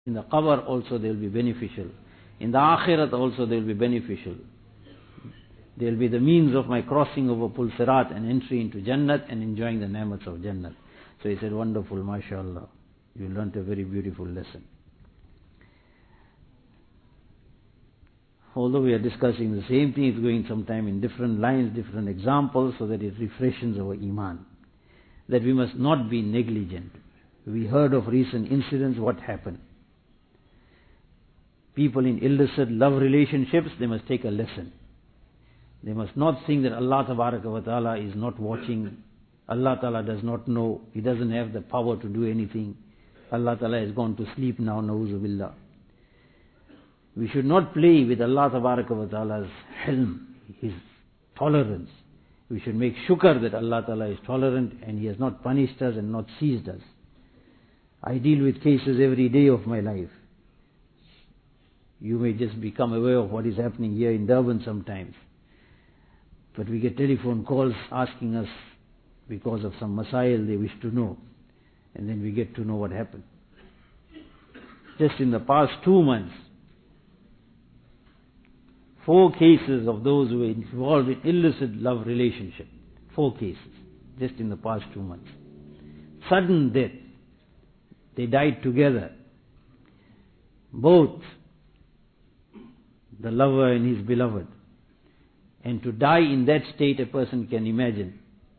In the qabr also they will be beneficial. In the akhirat also they will be beneficial. They will be the means of my crossing over Pul Sirat and entry into Jannat and enjoying the ni'mats of Jannat. So he said, wonderful, mashallah. You learnt a very beautiful lesson. Although we are discussing the same thing, it's going sometime in different lines, different examples, so that it refreshes our iman. That we must not be negligent. We heard of recent incidents, what happened. People in illicit love relationships, they must take a lesson. They must not think that Allah Tabaraka wa Ta'ala is not watching. Allah Ta'ala does not know. He doesn't have the power to do anything. Allah Ta'ala has gone to sleep now, na'uzu billah. We should not play with Allah Tabaraka wa Ta'ala's hilm, His tolerance. We should make shukr that Allah Ta'ala is tolerant and He has not punished us and not seized us. I deal with cases every day of my life. You may just become aware of what is happening here in Durban sometimes. But we get telephone calls asking us because of some masail they wish to know. And then we get to know what happened. Just in the past 2 months, 4 cases of those who were involved in illicit love relationship. 4 cases, just in the past 2 months. Sudden death. They died together. Both the lover and his beloved. And to die in that state, a person can imagine.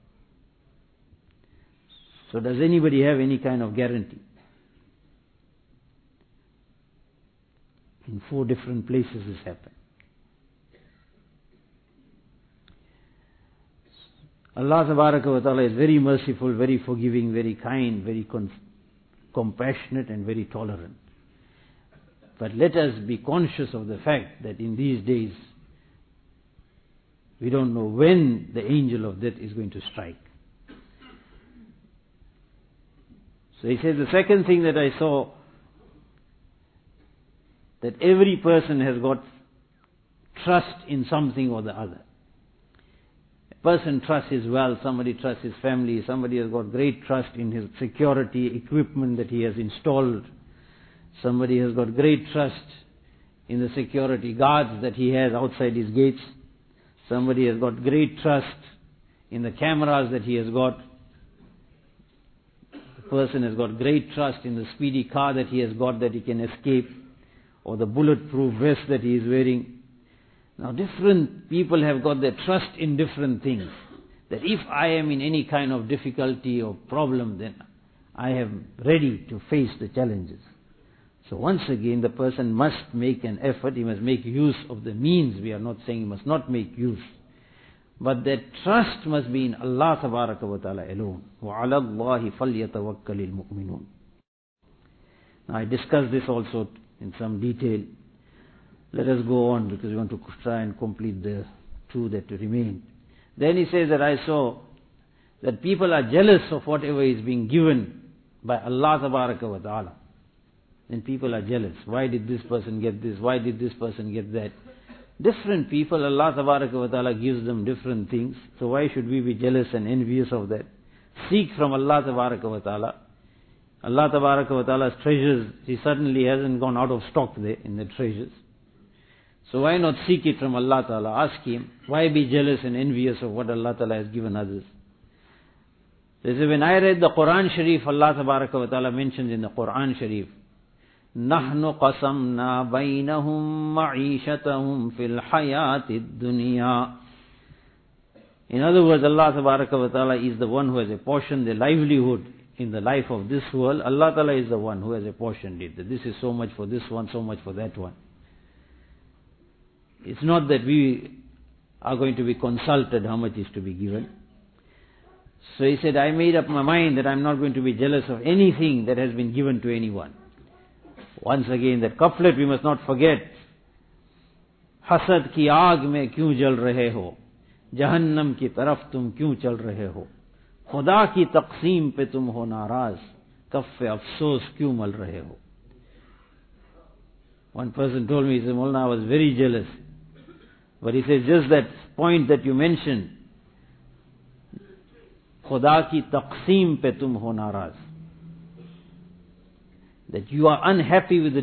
So does anybody have any kind of guarantee? In 4 different places this happened. Allah Tabaraka wa Ta'ala is very merciful, very forgiving, very kind, very compassionate and very tolerant. But let us be conscious of the fact that in these days, we don't know when the angel of death is going to strike. So he says the second thing that I saw, that every person has got trust in something or the other. A person trusts his wealth, somebody trusts his family, somebody has got great trust in his security equipment that he has installed. Somebody has got great trust in the security guards that he has outside his gates. Somebody has got great trust in the cameras that he has got. The person has got great trust in the speedy car that he has got that he can escape, or the bulletproof vest that he is wearing. Now different people have got their trust in different things. That if I am in any kind of difficulty or problem, then I am ready to face the challenges. So once again, the person must make an effort, he must make use of the means. We are not saying he must not make use. But that trust must be in Allah Tabaraka wa Ta'ala alone. وَعَلَى اللَّهِ فَلْيَتَوَكَّلِ الْمُؤْمِنُونَ. Now I discussed this also in some detail. Let us go on because we want to try and complete the 2 that remain. Then he says that I saw that people are jealous of whatever is being given by Allah Tabaraka wa Ta'ala. Then people are jealous. Why did this person get this? Why did this person get that? Different people, Allah Tabaraka wa Ta'ala gives them different things. So why should we be jealous and envious of that? Seek from Allah Tabaraka wa Ta'ala. Allah Tabaraka wa Ta'ala's treasures, He certainly hasn't gone out of stock there in the treasures. So why not seek it from Allah Ta'ala? Ask Him. Why be jealous and envious of what Allah Ta'ala has given others? So when I read the Quran Sharif, Allah Tabaraka wa Ta'ala mentions in the Quran Sharif, نَحْنُ قَسَمْنَا بَيْنَهُمْ مَعِيشَتَهُمْ فِي الْحَيَاةِ الدُّنْيَا. In other words, Allah Tabaraka wa Ta'ala is the one who has apportioned the livelihood in the life of this world. Allah Ta'ala is the one who has apportioned it. That this is so much for this one, so much for that one. It's not that we are going to be consulted how much is to be given. So he said, I made up my mind that I'm not going to be jealous of anything that has been given to anyone. Once again, that couplet we must not forget. Hasad ki aag mein kyun jal rahe ho? Jahannam ki taraf tum kyun chal rahe ho? Khuda ki taqseem pe tum ho naraz. Kaffe afsos kyun mal rahe ho? One person told me, he said, Maulana, I was very jealous. But he says, just that point that you mentioned, Khuda ki taqseem pe tum ho naraz. that you are unhappy with the